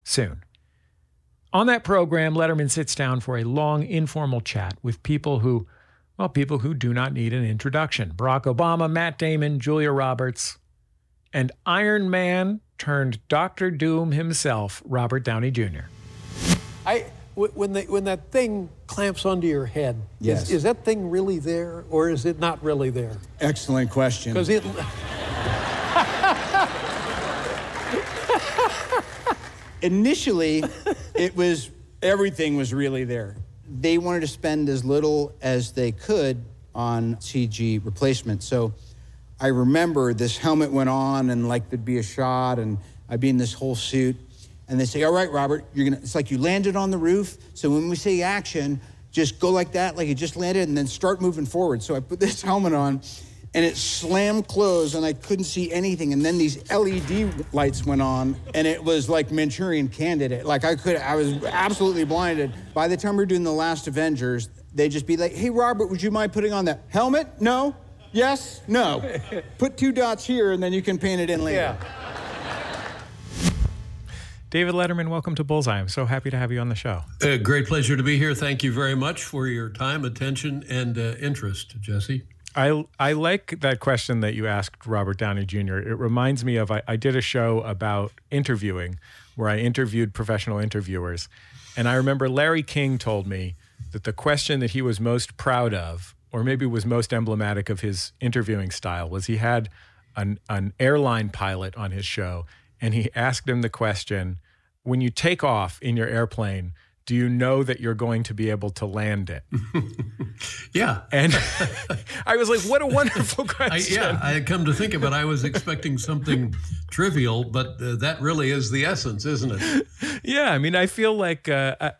soon. On that program, Letterman sits down for a long, informal chat with people who do not need an introduction. Barack Obama, Matt Damon, Julia Roberts, and Iron Man turned Dr. Doom himself, Robert Downey Jr. When that thing clamps onto your head, yes. is that thing really there, or is it not really there? Excellent question. Because it... Initially, everything was really there. They wanted to spend as little as they could on CG replacement. So I remember this helmet went on and like there'd be a shot and I'd be in this whole suit. And they say, all right, Robert, it's like you landed on the roof. So when we say action, just go like that, like you just landed, and then start moving forward. So I put this helmet on and it slammed closed and I couldn't see anything. And then these LED lights went on and it was like Manchurian Candidate. Like I was absolutely blinded. By the time we were doing the last Avengers, they'd just be like, hey, Robert, would you mind putting on that helmet? No? Yes? No. Put 2 dots here and then you can paint it in later. Yeah. David Letterman, welcome to Bullseye. I'm so happy to have you on the show. Great pleasure to be here. Thank you very much for your time, attention, and interest, Jesse. I like that question that you asked Robert Downey Jr. It reminds me of, I did a show about interviewing where I interviewed professional interviewers. And I remember Larry King told me that the question that he was most proud of, or maybe was most emblematic of his interviewing style, was he had an airline pilot on his show. And he asked him the question, when you take off in your airplane, do you know that you're going to be able to land it? Yeah. And I was like, what a wonderful question. I come to think of it, I was expecting something trivial, but that really is the essence, isn't it? Yeah. I mean, I feel like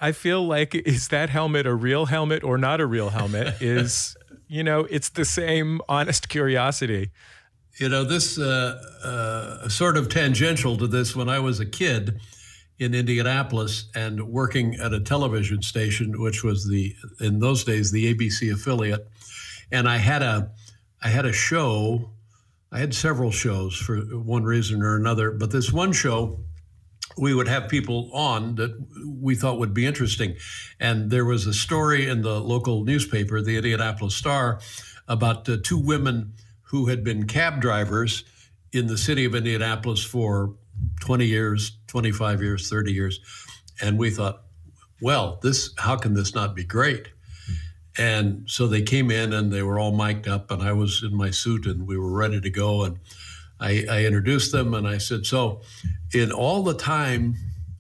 is that helmet a real helmet or not a real helmet? It's the same honest curiosity. This sort of tangential to this, when I was a kid in Indianapolis and working at a television station, which was in those days, the ABC affiliate. And I had a show, I had several shows for one reason or another, but this one show, we would have people on that we thought would be interesting. And there was a story in the local newspaper, the Indianapolis Star, about 2 women who had been cab drivers in the city of Indianapolis for 20 years, 25 years, 30 years. And we thought, well, how can this not be great? And so they came in and they were all mic'd up and I was in my suit and we were ready to go. And I introduced them and I said, so in all the time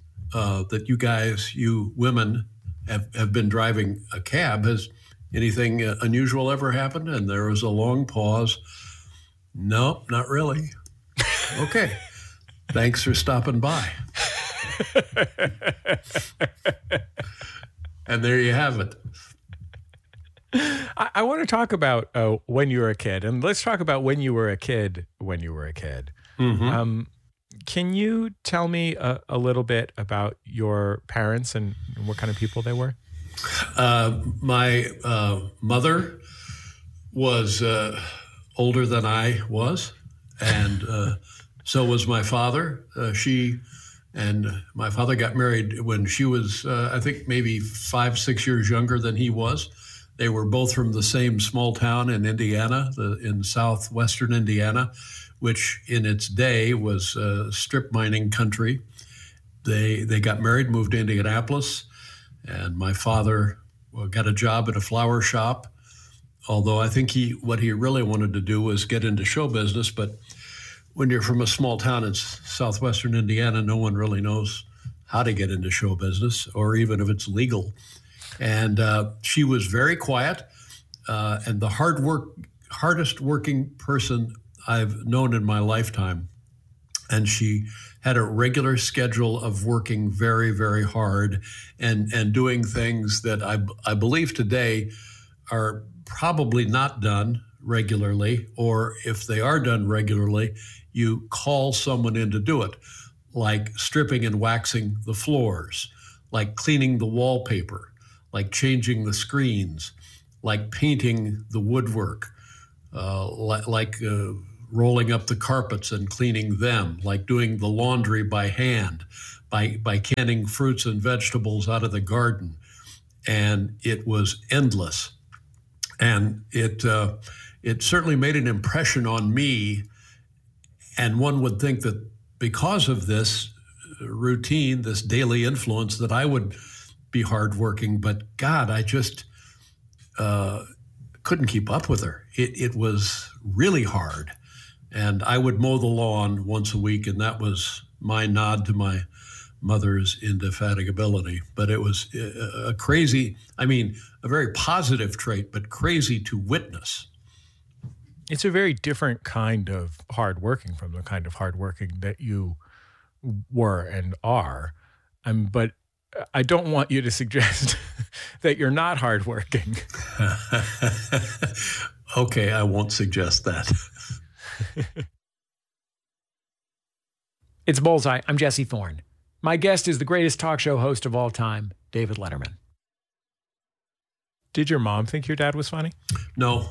that you women have been driving a cab, has anything unusual ever happened? And there was a long pause. No, not really. Okay. Thanks for stopping by. And there you have it. I want to talk about when you were a kid, and let's talk about when you were a kid. Mm-hmm. Can you tell me a little bit about your parents and what kind of people they were? My mother was older than I was, and so was my father. My father got married when she was, I think, maybe 5-6 years younger than he was. They were both from the same small town in Indiana, in southwestern Indiana, which in its day was strip mining country. They got married, moved to Indianapolis, and my father got a job at a flower shop, although I think what he really wanted to do was get into show business. But when you're from a small town in southwestern Indiana, no one really knows how to get into show business or even if it's legal. And she was very quiet and the hardest working person I've known in my lifetime. And she had a regular schedule of working very, very hard and doing things that I believe today are probably not done regularly, or if they are done regularly, you call someone in to do it, like stripping and waxing the floors, like cleaning the wallpaper, like changing the screens, like painting the woodwork, like rolling up the carpets and cleaning them, like doing the laundry by hand, by canning fruits and vegetables out of the garden, and it was endless, and it certainly made an impression on me. And one would think that because of this routine, this daily influence, that I would be hardworking. But God, I just couldn't keep up with her. It was really hard. And I would mow the lawn once a week, and that was my nod to my mother's indefatigability. But it was a very positive trait, but crazy to witness. It's a very different kind of hardworking from the kind of hardworking that you were and are. But I don't want you to suggest that you're not hardworking. Okay, I won't suggest that. It's Bullseye. I'm Jesse Thorne. My guest is the greatest talk show host of all time, David Letterman. Did your mom think your dad was funny? No.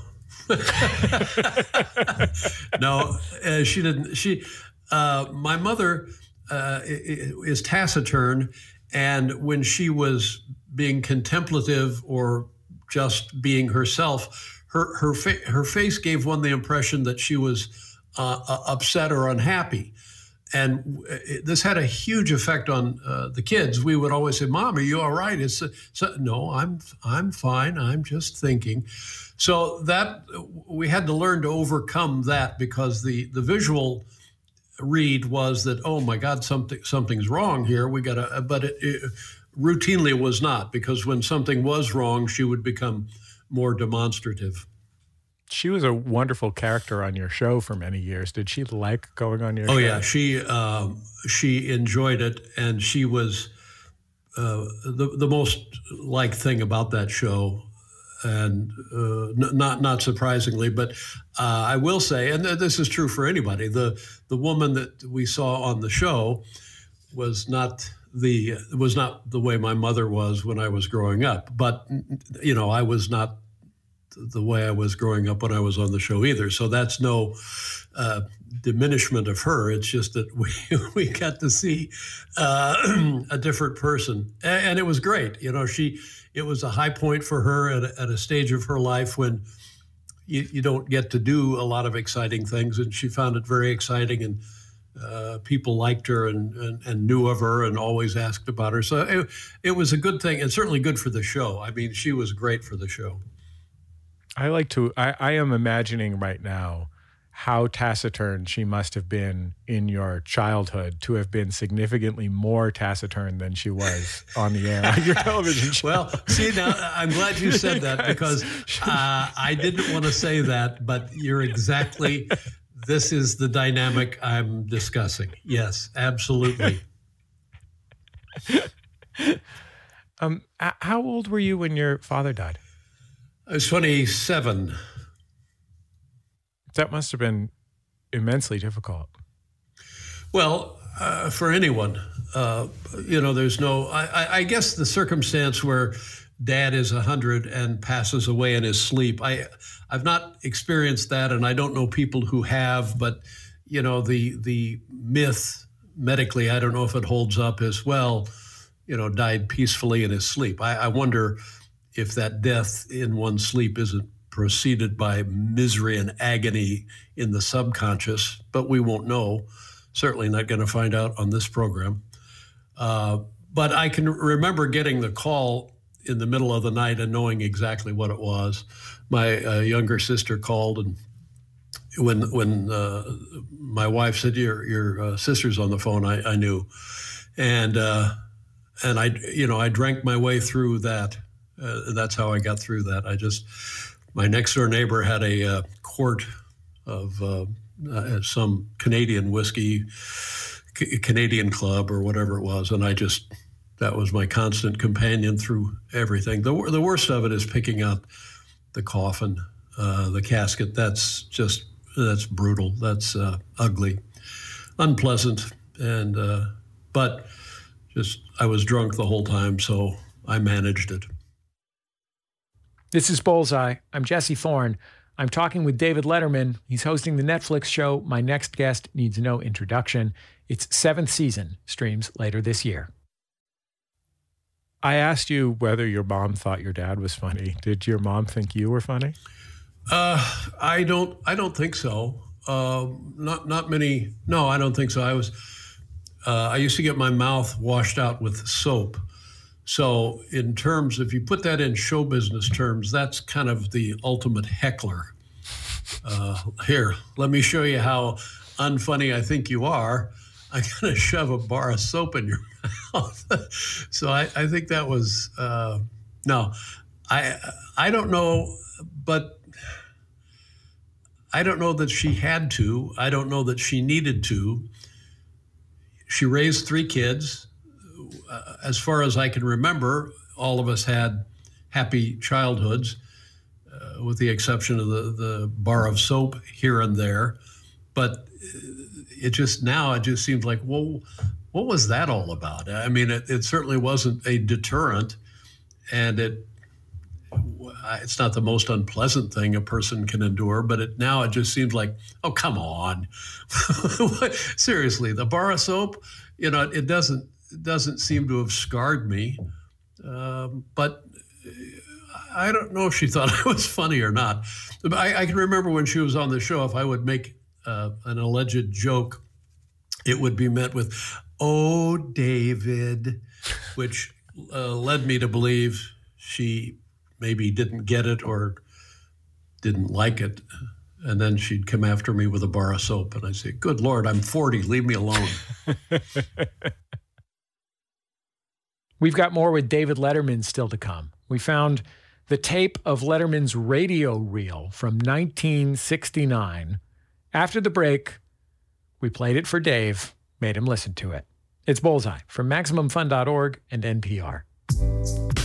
No, she didn't. My mother is taciturn, and when she was being contemplative or just being herself, her face gave one the impression that she was upset or unhappy. And this had a huge effect on the kids. We would always say, "Mom, are you all right?" No, I'm fine. I'm just thinking. So that we had to learn to overcome that, because the visual read was that, oh my God, something's wrong here. We gotta, but it routinely was not, because when something was wrong, she would become more demonstrative. She was a wonderful character on your show for many years. Did she like going on your show? Oh yeah, she enjoyed it, and she was the most liked thing about that show. And not surprisingly, but I will say, and this is true for anybody, the woman that we saw on the show was not the way my mother was when I was growing up. But I was not the way I was growing up when I was on the show either. So that's no diminishment of her. It's just that we got to see a different person, and it was great. It was a high point for her at a stage of her life when you don't get to do a lot of exciting things, and she found it very exciting, and people liked her and knew of her and always asked about her. So it was a good thing, and certainly good for the show. I mean, she was great for the show. I am imagining right now how taciturn she must have been in your childhood, to have been significantly more taciturn than she was on the air on your television show. Well, see, now I'm glad you said that, because I didn't want to say that, but this is the dynamic I'm discussing. Yes, absolutely. How old were you when your father died? I was 27. That must have been immensely difficult. Well, for anyone, there's no, I guess the circumstance where dad is 100 and passes away in his sleep, I've not experienced that, and I don't know people who have, but, the myth medically, I don't know if it holds up as well, died peacefully in his sleep. I wonder if that death in one's sleep isn't preceded by misery and agony in the subconscious, but we won't know. Certainly not going to find out on this program. But I can remember getting the call in the middle of the night and knowing exactly what it was. My younger sister called, and when my wife said, your sister's on the phone, I knew. And I drank my way through that. That's how I got through that. My next door neighbor had a quart of some Canadian whiskey, Canadian Club or whatever it was. And that was my constant companion through everything. The worst of it is picking out the coffin, the casket. That's brutal. That's ugly, unpleasant. But I was drunk the whole time, so I managed it. This is Bullseye. I'm Jesse Thorne. I'm talking with David Letterman. He's hosting the Netflix show My Next Guest Needs No Introduction. Its 7th season streams later this year. I asked you whether your mom thought your dad was funny. Did your mom think you were funny? I don't think so. Not many. No, I don't think so. I used to get my mouth washed out with soap. So in terms, if you put that in show business terms, that's kind of the ultimate heckler. Here, let me show you how unfunny I think you are. I'm going to shove a bar of soap in your mouth. So I think that was, no, I don't know, but I don't know that she had to. I don't know that she needed to. She raised 3 kids. As far as I can remember, all of us had happy childhoods, with the exception of the bar of soap here and there. But it just seems like, well, what was that all about? I mean, it certainly wasn't a deterrent, and it's not the most unpleasant thing a person can endure, but it just seems like, oh, come on. Seriously, the bar of soap, it doesn't seem to have scarred me. But I don't know if she thought I was funny or not. I can remember when she was on the show, if I would make an alleged joke, it would be met with, "Oh, David," which led me to believe she maybe didn't get it or didn't like it. And then she'd come after me with a bar of soap, and I'd say, "Good Lord, I'm 40, leave me alone." We've got more with David Letterman still to come. We found the tape of Letterman's radio reel from 1969. After the break, we played it for Dave, made him listen to it. It's Bullseye from MaximumFun.org and NPR.